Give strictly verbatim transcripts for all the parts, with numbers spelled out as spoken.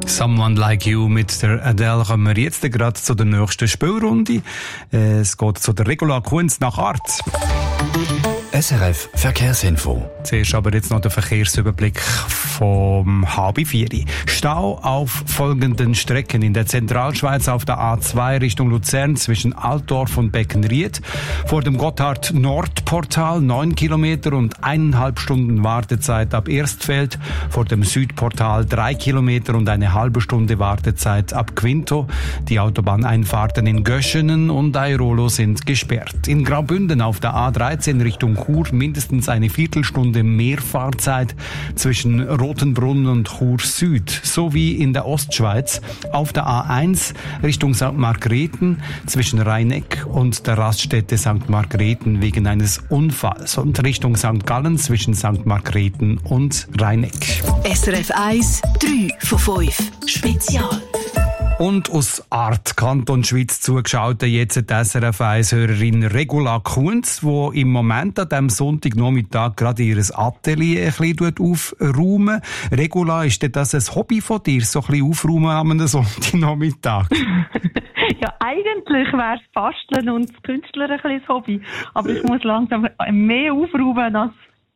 Someone Like You mit der Adele kommen wir jetzt gerade zu der nächsten Spielrunde. Es geht zu der Regula Kunz nach Art. S R F Verkehrsinfo. Zuerst aber jetzt noch der Verkehrsüberblick vom halb vier. Stau auf folgenden Strecken. In der Zentralschweiz auf der A zwei Richtung Luzern zwischen Altdorf und Beckenried. Vor dem Gotthard-Nordportal neun Kilometer und eineinhalb Stunden Wartezeit ab Erstfeld. Vor dem Südportal drei Kilometer und eine halbe Stunde Wartezeit ab Quinto. Die Autobahneinfahrten in Göschenen und Airolo sind gesperrt. In Graubünden auf der A dreizehn Richtung Chur mindestens eine Viertelstunde mehr Fahrzeit zwischen Rotenbrunn und Chur Süd, sowie in der Ostschweiz auf der A eins Richtung Sankt Margrethen zwischen Rheineck und der Raststätte Sankt Margrethen wegen eines Unfalls und Richtung Sankt Gallen zwischen Sankt Margrethen und Rheineck. S R F eins, drei von fünf Spezial. Und aus Art Kanton Schweiz zugeschaut jetzt die S R F eins-Hörerin Regula Kunz, die im Moment an diesem Sonntagnachmittag gerade ihr Atelier ein bisschen aufräumen. Regula, ist das ein Hobby von dir, so ein bisschen aufräumen am Sonntagnachmittag? Ja, eigentlich wäre es Basteln und das Künstler ein bisschen das Hobby. Aber ich muss langsam mehr aufräumen als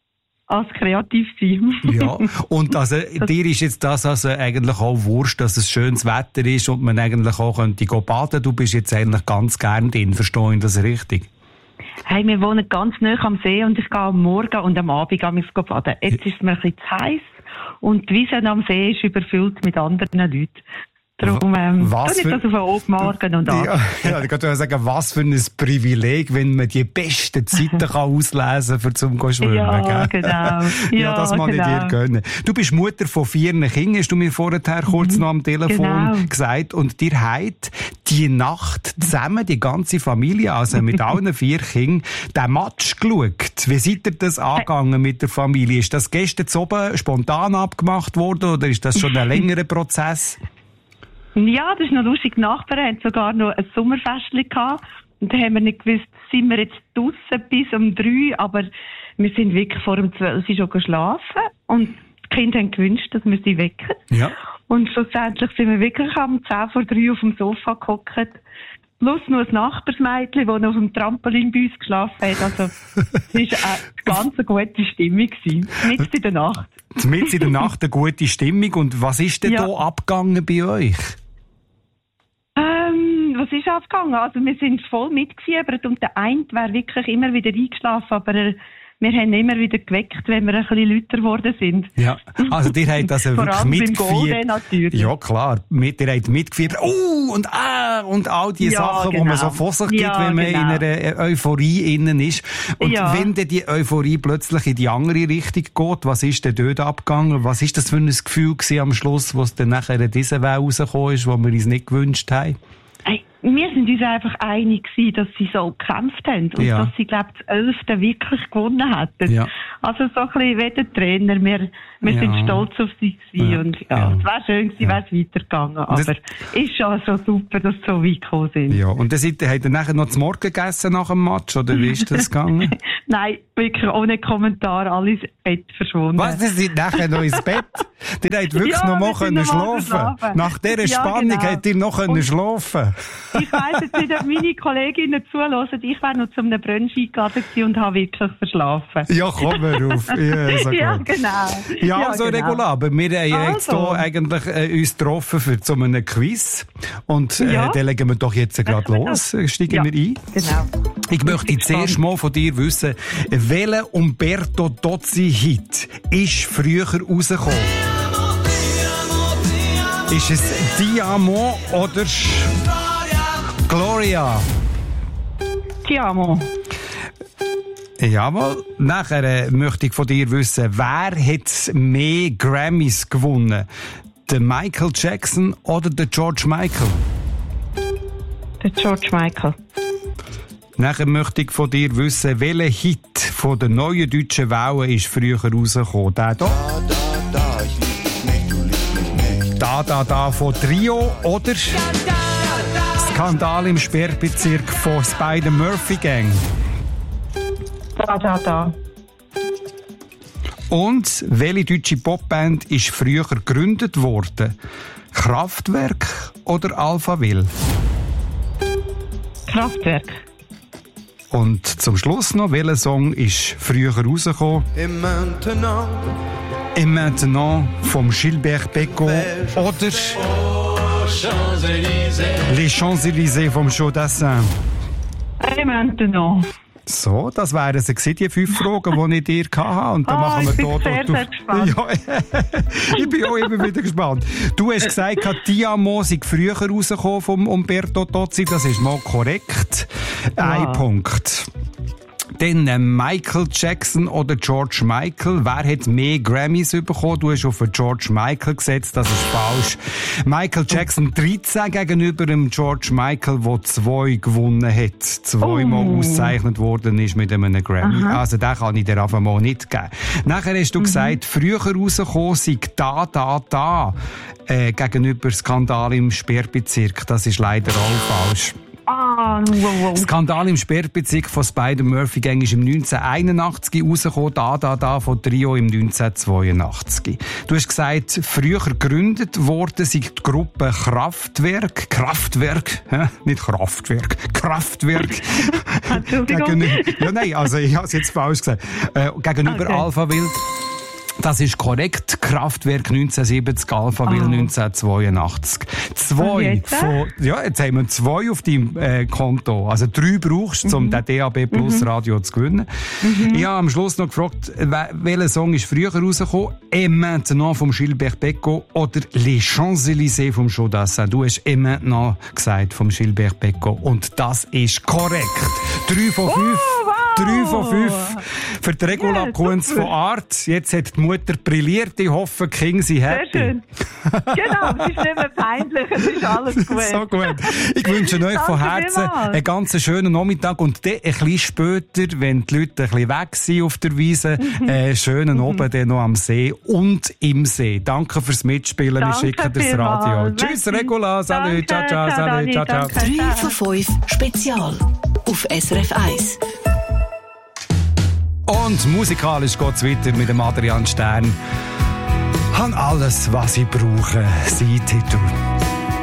als kreativ sein. Ja, und also, dir ist jetzt das also eigentlich auch wurscht, dass es schönes Wetter ist und man eigentlich auch könnte gehen baden. Du bist jetzt eigentlich ganz gern drin, verstehe ich das richtig? Hey, wir wohnen ganz nah am See und ich gehe am Morgen und am Abend am baden. Jetzt ist es mir ein bisschen zu heiß und die Wiese am See ist überfüllt mit anderen Leuten. Darum ähm, was tue ich das auf den Obmorgen und an. Ja, ja, ich wollte sagen, was für ein Privileg, wenn man die besten Zeiten kann auslesen kann, um zu schwimmen. Ja, gell? genau. Ja, ja, das mag genau. ich dir gönnen. Du bist Mutter von vier Kindern, hast du mir vorher kurz mhm. noch am Telefon genau. gesagt. Und dir habt die Nacht zusammen, die ganze Familie, also mit allen vier Kindern, den Match geschaut. Wie seid ihr das angegangen mit der Familie? Ist das gestern zu oben spontan abgemacht worden oder ist das schon ein längerer Prozess? Ja, das ist noch lustig. Die Nachbarn hatten sogar noch ein Sommerfestchen gehabt. Und da haben wir nicht gewusst, sind wir jetzt draussen bis um drei, aber wir sind wirklich vor um zwölf schon geschlafen. Und die Kinder haben gewünscht, dass wir sie wecken. Ja. Und schlussendlich sind wir wirklich am zehn vor drei auf dem Sofa gehockt. Plus noch ein Nachbarsmädchen, das noch auf dem Trampolin bei uns geschlafen hat. Also, es war eine ganz gute Stimmung. Mitten in der Nacht. Mitten in der Nacht eine gute Stimmung. Und was ist denn ja. da abgegangen bei euch? Ähm, was ist abgegangen? Also, wir sind voll mitgefiebert und der eine wäre wirklich immer wieder eingeschlafen, aber er, wir haben immer wieder geweckt, wenn wir ein bisschen lauter geworden sind. Ja, also ihr habt also wirklich mitgefiebert. Ja, klar. Mit, ihr habt mitgefiebert. Oh, und ah, und all die ja, Sachen, genau. die man so vor sich gibt, ja, wenn man genau. in einer Euphorie innen ist. Und ja. wenn dann die Euphorie plötzlich in die andere Richtung geht, was ist denn dort abgegangen? Was ist das für ein Gefühl gewesen am Schluss, was dann nachher in diese Welt rausgekommen ist, was wir uns nicht gewünscht haben? Hey, wir sind uns einfach einig gewesen, dass sie so gekämpft haben und ja. dass sie, glaube ich, das Elfte wirklich gewonnen hätten. Ja. Also so ein bisschen wie der Trainer. Wir, wir ja. sind stolz auf sie gewesen ja. und ja, ja. es wäre schön gewesen, ja. wäre es weitergegangen. Aber es ist schon so super, dass sie so weit gekommen sind. Ja. Und dann seid ihr, habt ihr nachher noch zu Morgen gegessen nach dem Match, oder wie ist das gegangen? Nein, wirklich ohne Kommentar, alles ins Bett verschwunden. Was, ihr seid nachher noch ins Bett? Ihr habt wirklich ja, noch mal können schlafen. schlafen. Nach dieser ja, Spannung genau. habt ihr noch können schlafen. Ich weiss jetzt nicht, ob meine Kolleginnen zuhören. Ich wäre noch zu einem Brunch eingeladen und habe wirklich verschlafen. Ja, komm mal auf. Ja, so ja genau. Ja, ja also genau. Regula, aber wir haben also. jetzt hier eigentlich äh, uns getroffen für so einen Quiz. Und äh, ja. dann legen wir doch jetzt gerade los. Steigen ja. wir ein. Genau. Ich möchte zuerst mal von dir wissen, welcher Umberto Tozzi-Hit ist früher rausgekommen? Ist es Ti amo oder Gloria? Ti amo. Jawohl. Nachher äh, möchte ich von dir wissen, wer hat mehr Grammys gewonnen? Der Michael Jackson oder der George Michael? Der George Michael. Nachher möchte ich von dir wissen, welcher Hit von der neuen deutschen Welle ist früher rausgekommen? Der da? Da, da, da, ich lieb dich nicht, du liebst mich nicht. Da, da, da von Trio oder Skandal im Sperrbezirk von Spider-Murphy Gang? Da, da, da. Und welche deutsche Popband ist früher gegründet worden? Kraftwerk oder Alphaville? Kraftwerk. Und zum Schluss noch, welcher Song ist früher rausgekommen? Et maintenant, Et maintenant vom Gilbert Bécaud oder Les Champs-Élysées vom Chaudassin. Et maintenant. So, das wären sie gewesen, die fünf Fragen, die ich dir hatte. Und dann Oh, machen wir ich bin dort, sehr, du, sehr gespannt. Ja, ich bin auch immer wieder gespannt. Du hast gesagt, Ti Amo sei früher rausgekommen vom Umberto Tozzi. Das ist mal korrekt. Ein Ja. Punkt. Dann äh, Michael Jackson oder George Michael. Wer hat mehr Grammys bekommen? Du hast auf George Michael gesetzt. Das ist falsch. Michael Jackson dreizehn gegenüber dem George Michael, der zwei gewonnen hat. Zweimal Oh. ausgezeichnet worden ist mit einem Grammy. Aha. Also den kann ich dir einfach mal nicht geben. Nachher hast du mhm. gesagt, früher rausgekommen sei «Da, da, da» äh, gegenüber Skandal im Sperrbezirk. Das ist leider auch falsch. Ah, wow, wow. Skandal im Sperrbezirk von Spider-Murphy-Gang ist im neunzehnhunderteinundachtzig rausgekommen, «Da, da, da» von Trio im neunzehnhundertzweiundachtzig. Du hast gesagt, früher gegründet worden sei die Gruppe Kraftwerk. Kraftwerk, hä? Nicht Kraftwerk, Kraftwerk. Entschuldigung. Gegenüber, ja, nein, also ich habe es jetzt falsch gesagt. Äh, gegenüber Okay. Alphaville. Das ist korrekt. Kraftwerk neunzehnhundertsiebzig, Alphaville Oh. neunzehnhundertzweiundachtzig. Zwei Und jetzt? von, ja, jetzt haben wir zwei auf deinem äh, Konto. Also drei brauchst du, um Mhm. den D A B Plus Radio zu gewinnen. Mhm. Ich habe am Schluss noch gefragt, wel- welcher Song ist früher rausgekommen? Et maintenant vom Gilbert Bécaud oder Les Champs-Élysées vom Chaudassin? Du hast Et maintenant gesagt vom Gilbert Bécaud. Und das ist korrekt. Drei von fünf. Oh, wow. Drei von fünf. Für die Regula Ja, Kunz super. von Art. Jetzt hat die Mutter brilliert. Ich hoffe, die Kinder sind Sehr happy. schön. Genau, es ist nicht mehr peinlich, es ist alles gut. So gut. Ich wünsche euch von Danke Herzen vielmals. einen ganz schönen Nachmittag und dann ein bisschen später, wenn die Leute ein bisschen weg sind auf der Wiese, Mhm. einen schönen Abend dann noch am See und im See. Danke fürs Mitspielen. Danke Ich schicke dir das vielmals. Radio. Tschüss, Merci. Regula. Salut. Ciao, Danke, ciao. ciao, Salut. Dani, Ciao, ciao. danke. drei von fünf Spezial auf S R F eins. Und musikalisch geht's weiter mit dem Adrian Stern. Han alles, was ich brauche, sein Titel.